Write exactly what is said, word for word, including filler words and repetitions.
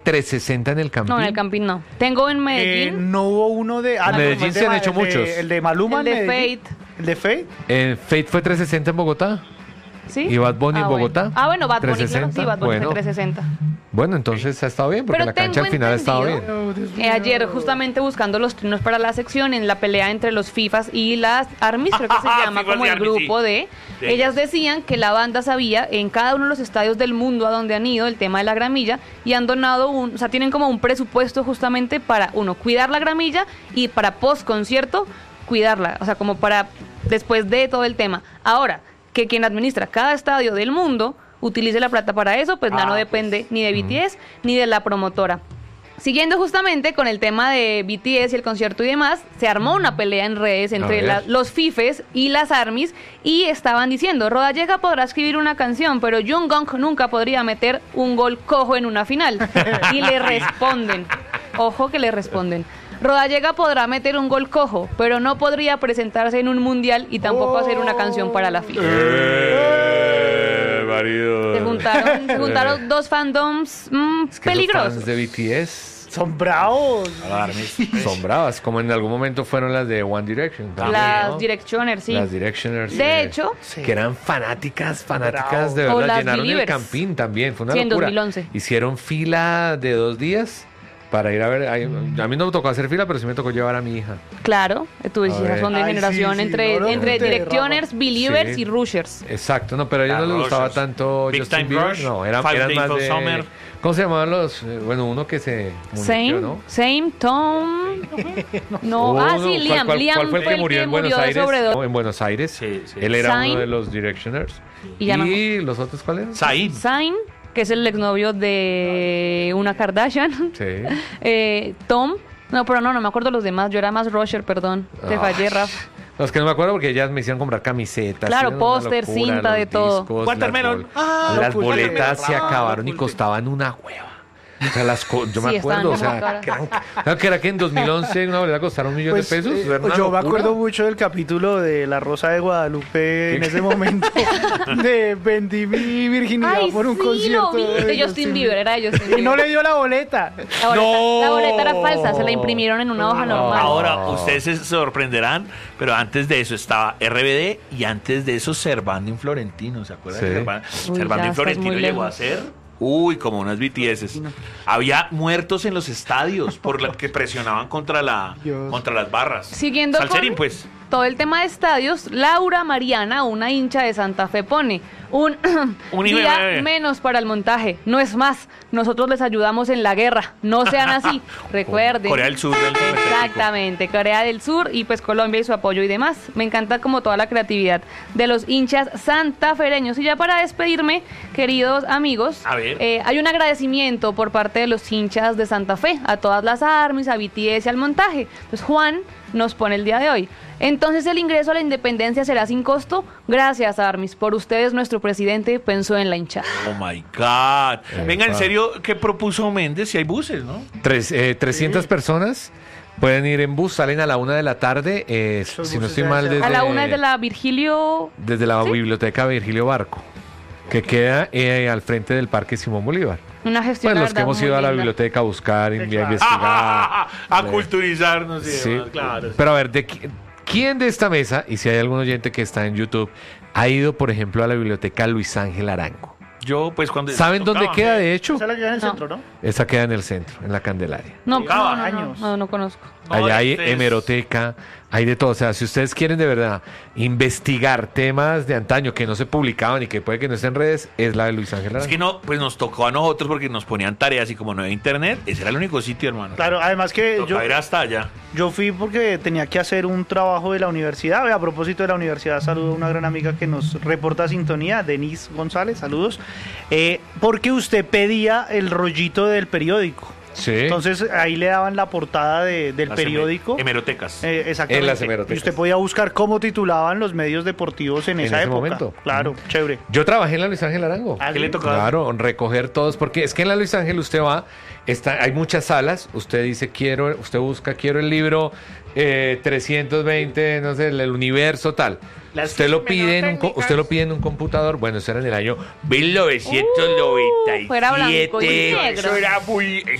trescientos sesenta en el Campín? No, en el Campín no. Tengo en Medellín. Eh, no hubo uno de... En no, Medellín el de se han Ma- hecho el de- muchos. El de Maluma El de en Medellín. Fate. ¿El de Fate? Eh, Fate fue trescientos sesenta en Bogotá. ¿Sí? ¿Y Bad Bunny ah, en bueno. Bogotá? Ah, bueno, Bad Bunny, claro, trescientos sesenta. sí, Bad Bunny Bueno. fue trescientos sesenta. Bueno, entonces ha estado bien, porque Pero la cancha tengo al final ha estado bien. entendido, eh, ayer justamente buscando los trinos para la sección, en la pelea entre los FIFAs y las ARMYs, creo que se llama FIFAs como y el ARMYs, grupo sí. de... Sí. Ellas decían que la banda sabía en cada uno de los estadios del mundo a donde han ido el tema de la gramilla y han donado un... O sea, tienen como un presupuesto justamente para, uno, cuidar la gramilla y para post-concierto cuidarla. O sea, como para después de todo el tema. Ahora, que quien administra cada estadio del mundo utilice la plata para eso, pues ya Ah, no pues. depende ni de B T S ni de la promotora. Siguiendo justamente con el tema de B T S y el concierto y demás, se armó una pelea en redes entre ver. la- los FIFEs y las ARMYs y estaban diciendo, Rodallega podrá escribir una canción, pero Jungkook nunca podría meter un gol cojo en una final. Y le responden, ojo que le responden, Rodallega podrá meter un gol cojo, pero no podría presentarse en un mundial y tampoco hacer una canción para la FIFA. Eh, marido. Se juntaron, se juntaron dos fandoms mm, Es que los peligrosos. fans de B T S Son bravos. son bravas, como en algún momento fueron las de One Direction. también, Las ¿no? Directioners, sí. Las Directioners. De eh, hecho, Sí. que eran fanáticas, fanáticas Bravo. de O verdad. las Llenaron el Believers. Campín también, fue una Sí, en locura. dos mil once. Hicieron fila de dos días para ir a ver. ay, A mí no me tocó hacer fila, pero sí me tocó llevar a mi hija. claro, tus A hijas ver. son de Ay, generación sí, sí, entre, no lo entre conté, Directioners, Rafa. Believers Sí. y Rushers. Exacto, no, pero a ella Las no le gustaba Rushers. tanto Big Justin Time Bieber. Rush, No, eran, Five eran Days más of de... Summer. ¿Cómo se llamaban los? eh, Bueno, uno que se Same, murió, ¿no? same, Tom. No, Hubo ah, uno, sí, ¿cuál- Liam. cuál- Liam cuál fue el que murió en Buenos de Aires? sobredosis. No, en Buenos Aires. Sí, sí. Él era Zayn. uno de los Directioners. Y ya no- los otros cuáles? Zayn. Zayn, que es el exnovio de una Kardashian. Sí. Eh, Tom. No, pero no, no me acuerdo los demás. Yo era más Rusher, perdón. Te Ah. fallé, Rafa. No, es que no me acuerdo porque ellas me hicieron comprar camisetas. Claro, hicieron una póster, locura, cinta, los de todo. discos, Watermelon. Las, bol- Ah, las pues, boletas se Watermelon. acabaron y Ah, costaban una hueva. O sea, las co- yo Sí, me estaban acuerdo, o como sea, caras. que eran- ¿sabes que era que en dos mil once una boleta costara un millón Pues, de pesos? eh, Era una yo me locura. acuerdo mucho del capítulo de La Rosa de Guadalupe en ese momento de vendí mi virginidad Ay, por un sí, concierto lo vi. De Justin Bieber, era de Justin y Bieber. no le dio la boleta. La boleta, ¡No! la boleta era falsa, se la imprimieron en una hoja No. normal. Ahora, ustedes se sorprenderán, pero antes de eso estaba R B D y antes de eso Servando y Florentino, ¿se acuerdan? Sí. de Servando, Uy, Servando ya y estás Florentino muy llegó a lejos. ser, uy, como unas B T S. Había muertos en los estadios por la que presionaban contra la Dios. contra las barras. Siguiendo Salserín, con pues. todo el tema de estadios, Laura Mariana, una hincha de Santa Fe, pone un, Un hijo de día nueve. menos para el montaje. No es más, nosotros les ayudamos en la guerra. No sean así. Recuerden. Corea del Sur. del Sur Exactamente, Corea del Sur y pues Colombia y su apoyo y demás. Me encanta como toda la creatividad de los hinchas santafereños. Y ya para despedirme, queridos amigos, A ver. eh, hay un agradecimiento por parte de los hinchas de Santa Fe, a todas las ARMYs, a B T S y al montaje. Entonces Juan nos pone el día de hoy. Entonces el ingreso a la independencia será sin costo. Gracias, ARMYs. Por ustedes, nuestro presidente pensó en la hinchada. Oh my God. Venga, en Epa. serio, ¿qué propuso Méndez? Si hay buses, ¿no? Tres, eh, trescientas personas pueden ir en bus, salen a la una de la tarde. eh, Esos si no buses estoy ya mal, se- desde, A la una es de la Virgilio... desde la ¿Sí? biblioteca Virgilio Barco, que queda eh, al frente del Parque Simón Bolívar. Una gestión, Pues la los que verdad, hemos muy ido a la linda. biblioteca a buscar, Sí, a claro. investigar. a Eh, culturizarnos y Sí. demás, claro. sí. Pero a ver, ¿de qui- ¿quién de esta mesa, y si hay algún oyente que está en YouTube, ha ido, por ejemplo, a la biblioteca Luis Ángel Arango? Yo, pues, cuando. ¿Saben dónde tocaba, queda, ¿eh? de hecho? Esa es la que queda en el No. centro, ¿no? Esa queda en el centro, en la Candelaria. No, Tocaba no, no, años. no, no, no conozco. No, Allá hay este es- hemeroteca, hay de todo. O sea, si ustedes quieren de verdad investigar temas de antaño que no se publicaban y que puede que no estén en redes, es la de Luis Ángel Es Arango. que no, pues nos tocó a nosotros porque nos ponían tareas y como no había internet, ese era el único sitio, hermano. Claro, además que yo, Tocaba ir hasta allá. yo fui porque tenía que hacer un trabajo de la universidad. A propósito de la universidad, saludo a una gran amiga que nos reporta sintonía, Denise González, saludos. Eh, porque usted pedía el rollito del periódico. Sí. Entonces ahí le daban la portada de- del Las periódico. hemer- Hemerotecas. Eh, exactamente. En las hemerotecas. Y usted podía buscar cómo titulaban los medios deportivos en, En esa ese época. momento. Claro, chévere. Yo trabajé en la Luis Ángel Arango. Ah, ¿Qué le sí. tocaba? Claro, recoger todos, porque es que en la Luis Ángel usted va, está, hay muchas salas, usted dice quiero, usted busca quiero el libro eh, trescientos veinte, no sé, el, el universo tal. Las Usted lo menor pide en un co- técnicas. usted lo pide en un computador, bueno, eso era en el año mil novecientos noventa y siete. fuera blanco y negro. Eso era muy,